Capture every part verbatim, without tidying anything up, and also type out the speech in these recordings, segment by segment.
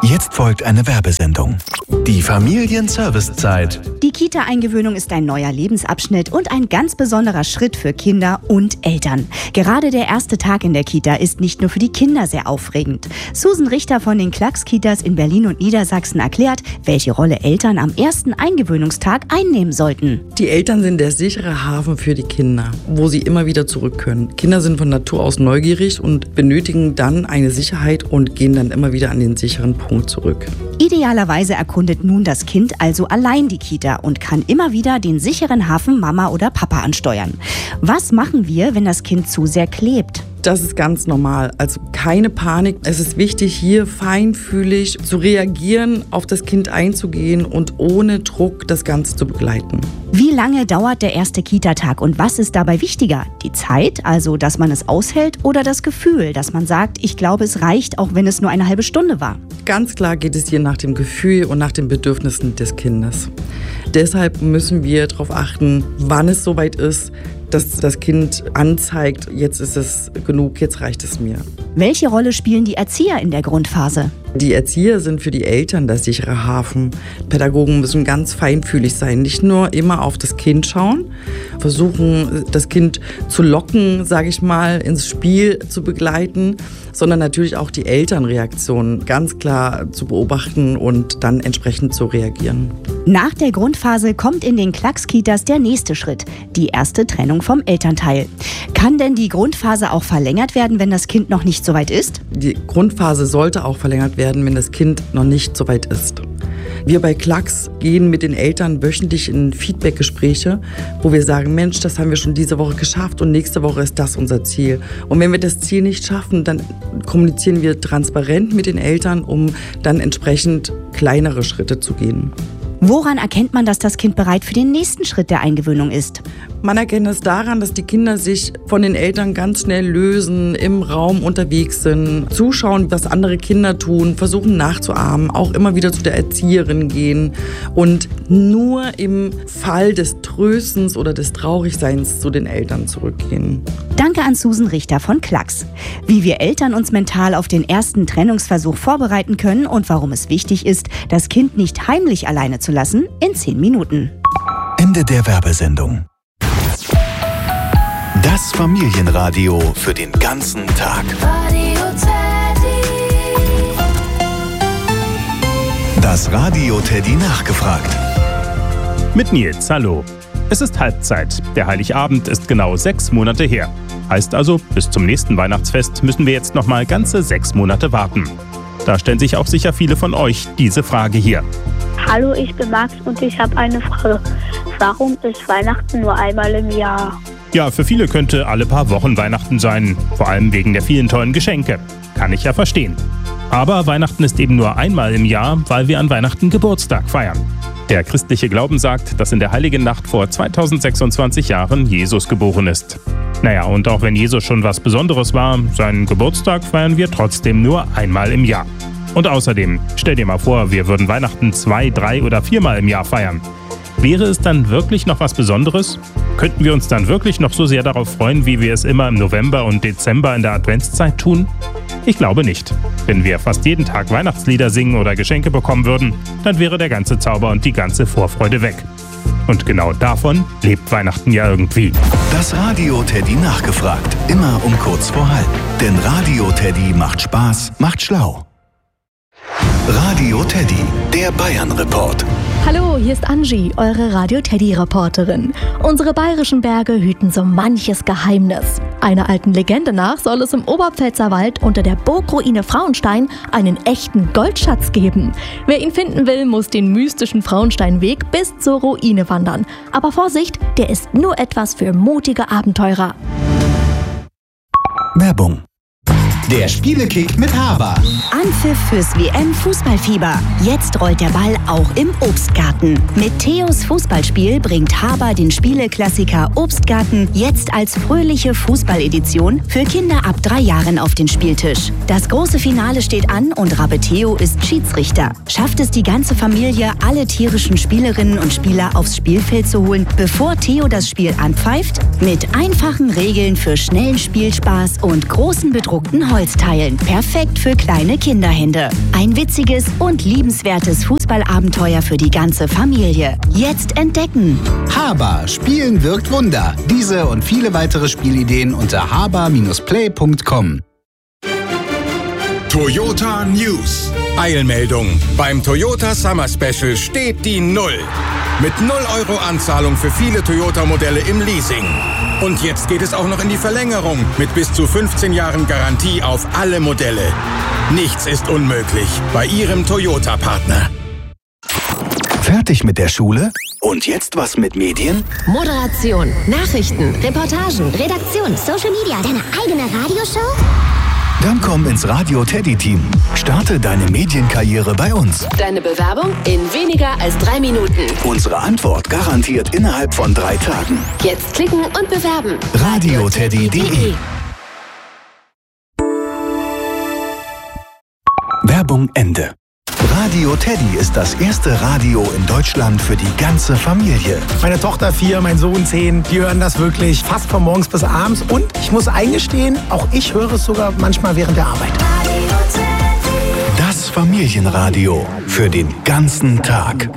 Jetzt folgt eine Werbesendung. Die Familienservicezeit. Die Kita-Eingewöhnung ist ein neuer Lebensabschnitt und ein ganz besonderer Schritt für Kinder und Eltern. Gerade der erste Tag in der Kita ist nicht nur für die Kinder sehr aufregend. Susan Richter von den Klacks-Kitas in Berlin und Niedersachsen erklärt, welche Rolle Eltern am ersten Eingewöhnungstag einnehmen sollten. Die Eltern sind der sichere Hafen für die Kinder, wo sie immer wieder zurück können. Kinder sind von Natur aus neugierig und benötigen dann eine Sicherheit und gehen dann immer wieder an den sicheren Punkt zurück. Idealerweise erkundet nun das Kind also allein die Kita und kann immer wieder den sicheren Hafen Mama oder Papa ansteuern. Was machen wir, wenn das Kind zu sehr klebt? Das ist ganz normal, also keine Panik. Es ist wichtig, hier feinfühlig zu reagieren, auf das Kind einzugehen und ohne Druck das Ganze zu begleiten. Wie lange dauert der erste Kita-Tag und was ist dabei wichtiger? Die Zeit, also dass man es aushält, oder das Gefühl, dass man sagt, ich glaube, es reicht, auch wenn es nur eine halbe Stunde war? Ganz klar geht es hier nach dem Gefühl und nach den Bedürfnissen des Kindes. Deshalb müssen wir darauf achten, wann es soweit ist, dass das Kind anzeigt, jetzt ist es genug, jetzt reicht es mir. Welche Rolle spielen die Erzieher in der Grundphase? Die Erzieher sind für die Eltern der sichere Hafen. Pädagogen müssen ganz feinfühlig sein, nicht nur immer auf das Kind schauen, versuchen, das Kind zu locken, sage ich mal, ins Spiel zu begleiten, sondern natürlich auch die Elternreaktionen ganz klar zu beobachten und dann entsprechend zu reagieren. Nach der Grundphase kommt in den Klacks-Kitas der nächste Schritt, die erste Trennung vom Elternteil. Kann denn die Grundphase auch verlängert werden, wenn das Kind noch nicht so weit ist? Die Grundphase sollte auch verlängert werden, wenn das Kind noch nicht so weit ist. Wir bei Klacks gehen mit den Eltern wöchentlich in Feedbackgespräche, wo wir sagen, Mensch, das haben wir schon diese Woche geschafft und nächste Woche ist das unser Ziel. Und wenn wir das Ziel nicht schaffen, dann kommunizieren wir transparent mit den Eltern, um dann entsprechend kleinere Schritte zu gehen. Woran erkennt man, dass das Kind bereit für den nächsten Schritt der Eingewöhnung ist? Man erkennt es daran, dass die Kinder sich von den Eltern ganz schnell lösen, im Raum unterwegs sind, zuschauen, was andere Kinder tun, versuchen nachzuahmen, auch immer wieder zu der Erzieherin gehen und nur im Fall des Tröstens oder des Traurigseins zu den Eltern zurückgehen. Danke an Susan Richter von Klacks. Wie wir Eltern uns mental auf den ersten Trennungsversuch vorbereiten können und warum es wichtig ist, das Kind nicht heimlich alleine zu lassen, in zehn Minuten. Ende der Werbesendung. Das Familienradio für den ganzen Tag. Das Radio Teddy nachgefragt. Mit Nils, hallo. Es ist Halbzeit. Der Heiligabend ist genau sechs Monate her. Heißt also, bis zum nächsten Weihnachtsfest müssen wir jetzt noch mal ganze sechs Monate warten. Da stellen sich auch sicher viele von euch diese Frage hier. Hallo, ich bin Max und ich habe eine Frage. Warum ist Weihnachten nur einmal im Jahr? Ja, für viele könnte alle paar Wochen Weihnachten sein, vor allem wegen der vielen tollen Geschenke. Kann ich ja verstehen. Aber Weihnachten ist eben nur einmal im Jahr, weil wir an Weihnachten Geburtstag feiern. Der christliche Glauben sagt, dass in der heiligen Nacht vor zweitausendsechsundzwanzig Jahren Jesus geboren ist. Naja, und auch wenn Jesus schon was Besonderes war, seinen Geburtstag feiern wir trotzdem nur einmal im Jahr. Und außerdem, stell dir mal vor, wir würden Weihnachten zwei, drei oder viermal im Jahr feiern. Wäre es dann wirklich noch was Besonderes? Könnten wir uns dann wirklich noch so sehr darauf freuen, wie wir es immer im November und Dezember in der Adventszeit tun? Ich glaube nicht. Wenn wir fast jeden Tag Weihnachtslieder singen oder Geschenke bekommen würden, dann wäre der ganze Zauber und die ganze Vorfreude weg. Und genau davon lebt Weihnachten ja irgendwie. Das Radio Teddy nachgefragt. Immer um kurz vor halb. Denn Radio Teddy macht Spaß, macht schlau. Radio Teddy, der Bayern-Report. Hallo, hier ist Angie, eure Radio-Teddy-Reporterin. Unsere bayerischen Berge hüten so manches Geheimnis. Einer alten Legende nach soll es im Oberpfälzerwald unter der Burgruine Frauenstein einen echten Goldschatz geben. Wer ihn finden will, muss den mystischen Frauensteinweg bis zur Ruine wandern. Aber Vorsicht, der ist nur etwas für mutige Abenteurer. Werbung. Der Spielekick mit Haber. Anpfiff fürs W M-Fußballfieber. Jetzt rollt der Ball auch im Obstgarten. Mit Theos Fußballspiel bringt Haber den Spieleklassiker Obstgarten jetzt als fröhliche Fußballedition für Kinder ab drei Jahren auf den Spieltisch. Das große Finale steht an und Rabe Theo ist Schiedsrichter. Schafft es die ganze Familie, alle tierischen Spielerinnen und Spieler aufs Spielfeld zu holen, bevor Theo das Spiel anpfeift? Mit einfachen Regeln für schnellen Spielspaß und großen bedruckten Holz. Holzteilen. Perfekt für kleine Kinderhände. Ein witziges und liebenswertes Fußballabenteuer für die ganze Familie. Jetzt entdecken. Haber, Spielen wirkt Wunder. Diese und viele weitere Spielideen unter haber Bindestrich play Punkt com. Toyota News. Eilmeldung. Beim Toyota Summer Special steht die Null. Mit null Euro Anzahlung für viele Toyota-Modelle im Leasing. Und jetzt geht es auch noch in die Verlängerung mit bis zu fünfzehn Jahren Garantie auf alle Modelle. Nichts ist unmöglich bei Ihrem Toyota-Partner. Fertig mit der Schule? Und jetzt was mit Medien? Moderation, Nachrichten, Reportagen, Redaktion, Social Media, deine eigene Radioshow? Dann komm ins Radio Teddy Team. Starte deine Medienkarriere bei uns. Deine Bewerbung in weniger als drei Minuten. Unsere Antwort garantiert innerhalb von drei Tagen. Jetzt klicken und bewerben. radio teddy punkt de. Werbung Ende. Radio Teddy ist das erste Radio in Deutschland für die ganze Familie. Meine Tochter vier, mein Sohn zehn, die hören das wirklich fast von morgens bis abends. Und ich muss eingestehen, auch ich höre es sogar manchmal während der Arbeit. Das Familienradio für den ganzen Tag.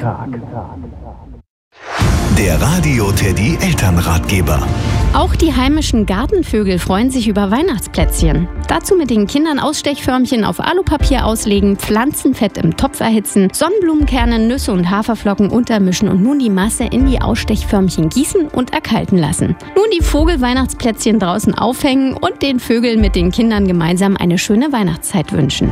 Der Radio Teddy Elternratgeber. Auch die heimischen Gartenvögel freuen sich über Weihnachtsplätzchen. Dazu mit den Kindern Ausstechförmchen auf Alupapier auslegen, Pflanzenfett im Topf erhitzen, Sonnenblumenkerne, Nüsse und Haferflocken untermischen und nun die Masse in die Ausstechförmchen gießen und erkalten lassen. Nun die Vogelweihnachtsplätzchen draußen aufhängen und den Vögeln mit den Kindern gemeinsam eine schöne Weihnachtszeit wünschen.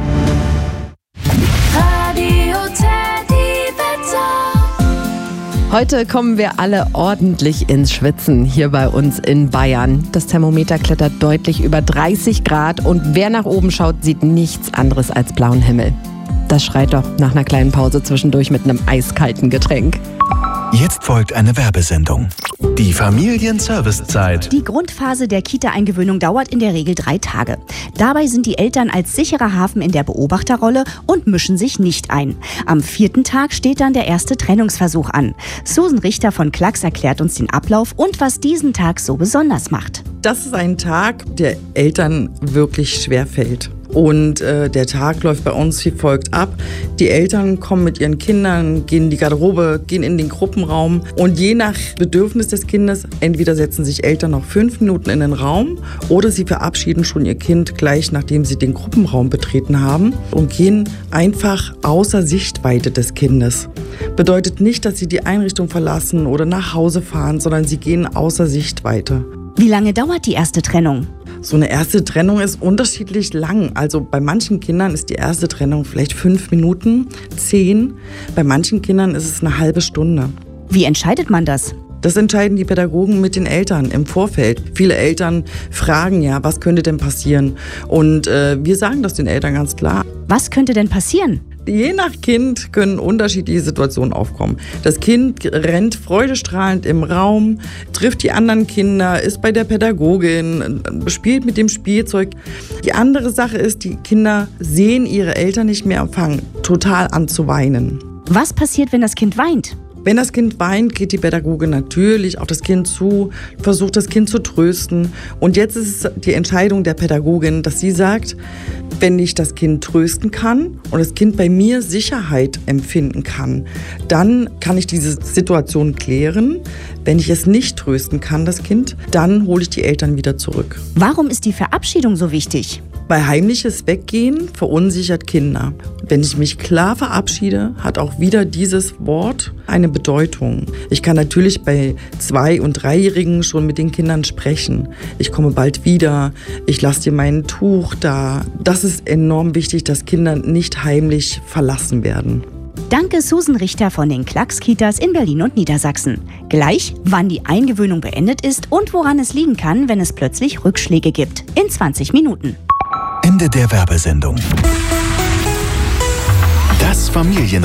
Heute kommen wir alle ordentlich ins Schwitzen hier bei uns in Bayern. Das Thermometer klettert deutlich über dreißig Grad und wer nach oben schaut, sieht nichts anderes als blauen Himmel. Das schreit doch nach einer kleinen Pause zwischendurch mit einem eiskalten Getränk. Jetzt folgt eine Werbesendung. Die Familienservicezeit. Die Grundphase der Kita-Eingewöhnung dauert in der Regel drei Tage. Dabei sind die Eltern als sicherer Hafen in der Beobachterrolle und mischen sich nicht ein. Am vierten Tag steht dann der erste Trennungsversuch an. Susan Richter von Klacks erklärt uns den Ablauf und was diesen Tag so besonders macht. Das ist ein Tag, der Eltern wirklich schwer fällt. Und äh, der Tag läuft bei uns wie folgt ab. Die Eltern kommen mit ihren Kindern, gehen in die Garderobe, gehen in den Gruppenraum. Und je nach Bedürfnis des Kindes, entweder setzen sich Eltern noch fünf Minuten in den Raum oder sie verabschieden schon ihr Kind gleich, nachdem sie den Gruppenraum betreten haben und gehen einfach außer Sichtweite des Kindes. Bedeutet nicht, dass sie die Einrichtung verlassen oder nach Hause fahren, sondern sie gehen außer Sichtweite. Wie lange dauert die erste Trennung? So eine erste Trennung ist unterschiedlich lang. Also bei manchen Kindern ist die erste Trennung vielleicht fünf Minuten, zehn. Bei manchen Kindern ist es eine halbe Stunde. Wie entscheidet man das? Das entscheiden die Pädagogen mit den Eltern im Vorfeld. Viele Eltern fragen ja, was könnte denn passieren? Und äh, wir sagen das den Eltern ganz klar. Was könnte denn passieren? Je nach Kind können unterschiedliche Situationen aufkommen. Das Kind rennt freudestrahlend im Raum, trifft die anderen Kinder, ist bei der Pädagogin, spielt mit dem Spielzeug. Die andere Sache ist, die Kinder sehen ihre Eltern nicht mehr und fangen total an zu weinen. Was passiert, wenn das Kind weint? Wenn das Kind weint, geht die Pädagogin natürlich auf das Kind zu, versucht das Kind zu trösten. Und jetzt ist es die Entscheidung der Pädagogin, dass sie sagt, wenn ich das Kind trösten kann und das Kind bei mir Sicherheit empfinden kann, dann kann ich diese Situation klären. Wenn ich es nicht trösten kann, das Kind, dann hole ich die Eltern wieder zurück. Warum ist die Verabschiedung so wichtig? Weil heimliches Weggehen verunsichert Kinder. Wenn ich mich klar verabschiede, hat auch wieder dieses Wort eine Bedeutung. Ich kann natürlich bei Zwei- und Dreijährigen schon mit den Kindern sprechen. Ich komme bald wieder, ich lasse dir mein Tuch da. Das ist enorm wichtig, dass Kinder nicht heimlich verlassen werden. Danke Susan Richter von den Klacks-Kitas in Berlin und Niedersachsen. Gleich, wann die Eingewöhnung beendet ist und woran es liegen kann, wenn es plötzlich Rückschläge gibt. In zwanzig Minuten. Ende der Werbesendung. Das Familienradio.